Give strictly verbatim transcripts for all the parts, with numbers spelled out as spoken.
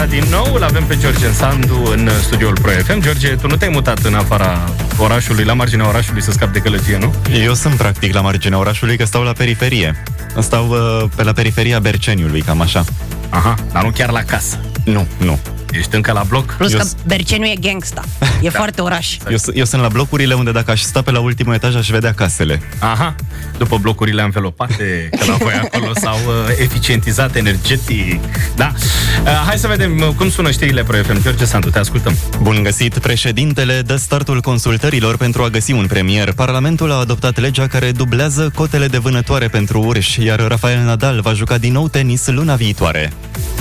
dimineața din nou. Îl avem pe George Sandu în studioul Pro F M. George, tu nu te-ai mutat în afara orașului, la marginea orașului, să scapi de călăgie, nu? Eu sunt practic la marginea orașului, că stau la periferie. Stau uh, pe la periferia Berceniului, cam așa. Aha, dar nu chiar la casă. Nu, nu. Ești încă la bloc? Plus eu că s- Berceniu e gangsta. E Da. foarte oraș. Eu, s- eu sunt la blocurile unde dacă aș sta pe la ultimul etaj aș vedea casele. Aha, după blocurile anvelopate, că la voi acolo s-au uh, eficientizat energetic. Da. Uh, hai să vedem uh, cum sună știrile Pro F M. George Sandu, te ascultăm. Bun găsit, președintele dă startul consultărilor pentru a găsi un premier. Parlamentul a adoptat legea care dublează cotele de vânătoare pentru urși, iar Rafael Nadal va juca din nou tenis luna viitoare.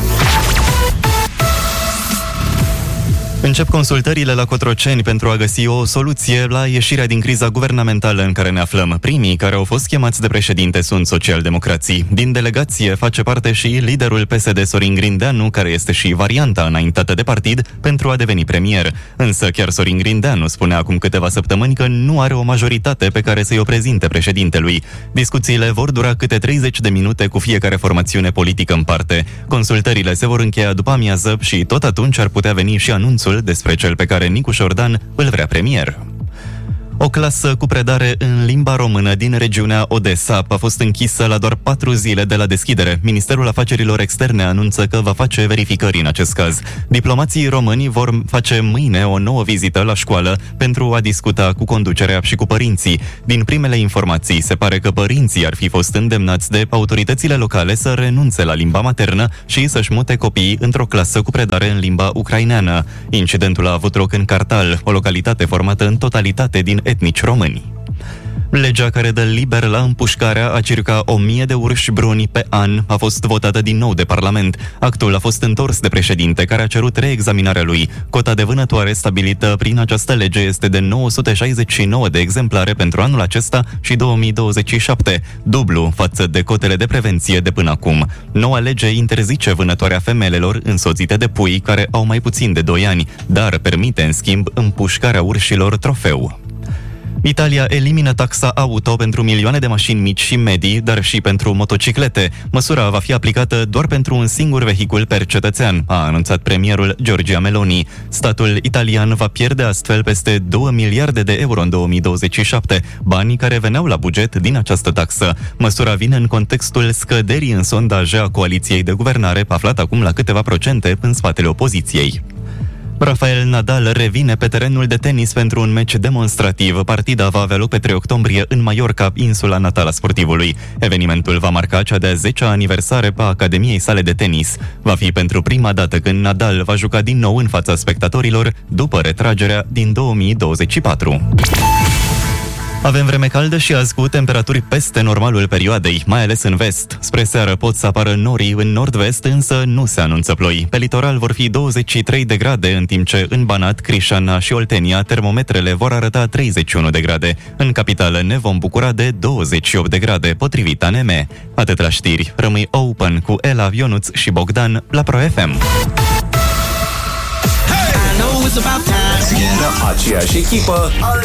Încep consultările la Cotroceni pentru a găsi o soluție la ieșirea din criza guvernamentală în care ne aflăm. Primii care au fost chemați de președinte sunt socialdemocrații. Din delegație face parte și liderul P S D Sorin Grindeanu, care este și varianta înaintată de partid pentru a deveni premier. Însă chiar Sorin Grindeanu spunea acum câteva săptămâni că nu are o majoritate pe care să-i o prezinte președintelui. Discuțiile vor dura câte treizeci de minute cu fiecare formațiune politică în parte. Consultările se vor încheia după amiază și tot atunci ar putea veni și anunțul despre cel pe care Nicu Șordan îl vrea premier. O clasă cu predare în limba română din regiunea Odessa a fost închisă la doar patru zile de la deschidere. Ministerul Afacerilor Externe anunță că va face verificări în acest caz. Diplomații români vor face mâine o nouă vizită la școală pentru a discuta cu conducerea și cu părinții. Din primele informații, se pare că părinții ar fi fost îndemnați de autoritățile locale să renunțe la limba maternă și să-și mute copiii într-o clasă cu predare în limba ucraineană. Incidentul a avut loc în Cartal, o localitate formată în totalitate din etnici români. Legea care dă liber la împușcarea a circa o mie de urși bruni pe an a fost votată din nou de Parlament. Actul a fost întors de președinte, care a cerut reexaminarea lui. Cota de vânătoare stabilită prin această lege este de nouă sute șaizeci și nouă de exemplare pentru anul acesta și două mii douăzeci și șapte, dublu față de cotele de prevenție de până acum. Noua lege interzice vânătoarea femelelor însoțite de pui care au mai puțin de doi ani, dar permite în schimb împușcarea urșilor trofeu. Italia elimină taxa auto pentru milioane de mașini mici și medii, dar și pentru motociclete. Măsura va fi aplicată doar pentru un singur vehicul per cetățean, a anunțat premierul Giorgia Meloni. Statul italian va pierde astfel peste două miliarde de euro în două mii douăzeci și șapte, banii care veneau la buget din această taxă. Măsura vine în contextul scăderii în sondaje a coaliției de guvernare, aflat acum la câteva procente în spatele opoziției. Rafael Nadal revine pe terenul de tenis pentru un meci demonstrativ. Partida va avea loc pe trei octombrie în Mallorca, insula natală a sportivului. Evenimentul va marca cea de-a zecea aniversare a Academiei sale de tenis. Va fi pentru prima dată când Nadal va juca din nou în fața spectatorilor după retragerea din două mii douăzeci și patru. Avem vreme caldă și azi cu temperaturi peste normalul perioadei, mai ales în vest. Spre seară pot să apară norii în nord-vest, însă nu se anunță ploi. Pe litoral vor fi douăzeci și trei de grade, în timp ce în Banat, Crișana și Oltenia termometrele vor arăta treizeci și unu de grade. În capitală ne vom bucura de douăzeci și opt de grade, potrivit A N M. Atât la știri. Rămâi open cu Ela, Ionuț și Bogdan la Pro F M. Aceeași echipă